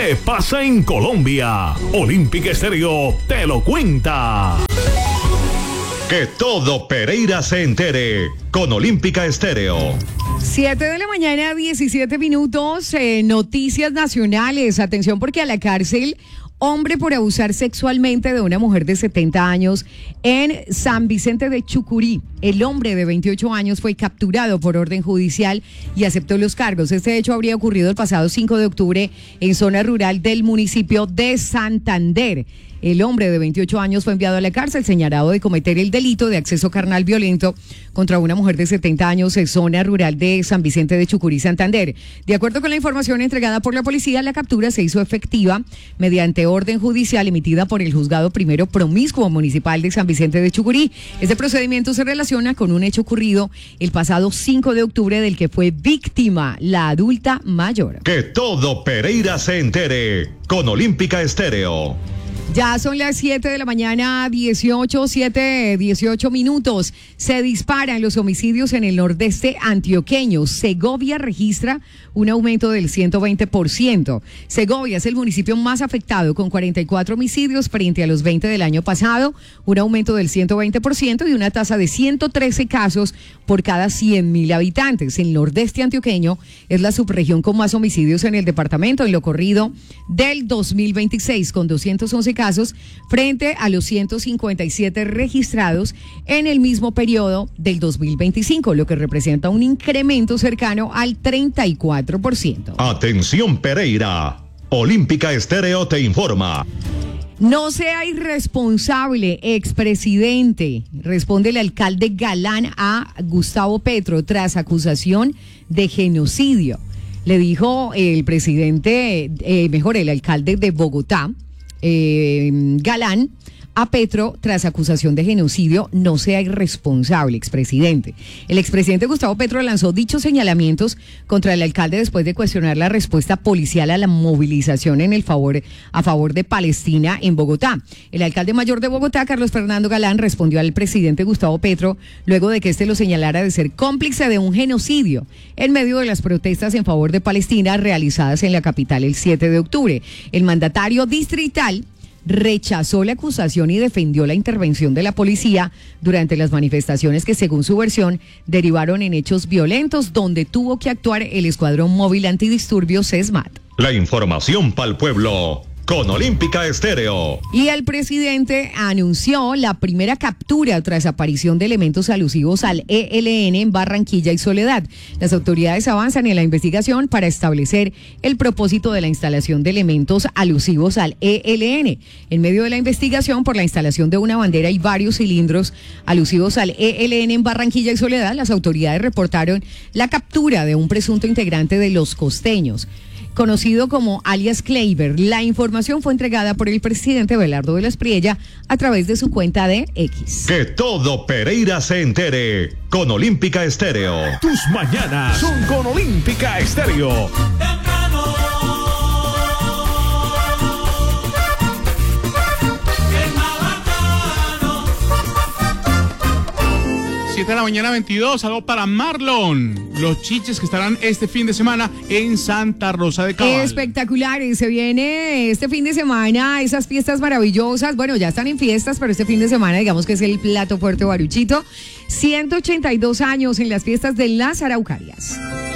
¿Qué pasa en Colombia? Olímpica Estéreo te lo cuenta. Que todo Pereira se entere con Olímpica Estéreo. 7 de la mañana, 17 minutos, noticias nacionales. Atención porque a la cárcel, hombre por abusar sexualmente de una mujer de 70 años en San Vicente de Chucurí. El hombre de 28 años fue capturado por orden judicial y aceptó los cargos. Este hecho habría ocurrido el pasado 5 de octubre en zona rural del municipio de Santander. El hombre de 28 años fue enviado a la cárcel señalado de cometer el delito de acceso carnal violento contra una mujer de 70 años en zona rural de San Vicente de Chucurí, Santander. De acuerdo con la información entregada por la policía, la captura se hizo efectiva mediante orden judicial emitida por el Juzgado Primero Promiscuo Municipal de San Vicente de Chucurí. Este procedimiento se relaciona con un hecho ocurrido el pasado 5 de octubre del que fue víctima la adulta mayor. Que todo Pereira se entere con Olímpica Estéreo. Ya son las 7 de la mañana, 18 minutos. Se disparan los homicidios en el nordeste antioqueño. Segovia registra un aumento del 120%. Segovia es el municipio más afectado con 44 homicidios frente a los 20 del año pasado, un aumento del 120% y una tasa de 113 casos por cada 100.000 habitantes. El nordeste antioqueño es la subregión con más homicidios en el departamento en lo corrido del 2026, con 211 casos frente a los 157 registrados en el mismo periodo del 2025, lo que representa un incremento cercano al 34%. Atención Pereira, Olímpica Estéreo te informa. No sea irresponsable, expresidente, responde el alcalde Galán a Gustavo Petro tras acusación de genocidio. Le dijo el presidente, el alcalde de Bogotá, Galán, a Petro tras acusación de genocidio: no sea irresponsable, expresidente. El expresidente Gustavo Petro lanzó dichos señalamientos contra el alcalde después de cuestionar la respuesta policial a la movilización a favor de Palestina en Bogotá. El alcalde mayor de Bogotá, Carlos Fernando Galán, respondió al presidente Gustavo Petro luego de que este lo señalara de ser cómplice de un genocidio en medio de las protestas en favor de Palestina realizadas en la capital el 7 de octubre. El mandatario distrital rechazó la acusación y defendió la intervención de la policía durante las manifestaciones que, según su versión, derivaron en hechos violentos donde tuvo que actuar el Escuadrón Móvil Antidisturbios SMAT. La información para el pueblo con Olímpica Estéreo. Y el presidente anunció la primera captura tras aparición de elementos alusivos al ELN en Barranquilla y Soledad. Las autoridades avanzan en la investigación para establecer el propósito de la instalación de elementos alusivos al ELN. En medio de la investigación por la instalación de una bandera y varios cilindros alusivos al ELN en Barranquilla y Soledad, las autoridades reportaron la captura de un presunto integrante de Los Costeños, conocido como alias Kleiber. La información fue entregada por el presidente Abelardo de la Espriella a través de su cuenta de X. Que todo Pereira se entere con Olímpica Estéreo. Tus mañanas son con Olímpica Estéreo. 7 de la mañana 22, algo para Marlon. Los chiches que estarán este fin de semana en Santa Rosa de Cabal. Espectaculares, se viene este fin de semana esas fiestas maravillosas. Bueno, ya están en fiestas, pero este fin de semana digamos que es el plato fuerte Baruchito. 182 años en las fiestas de las Araucarias.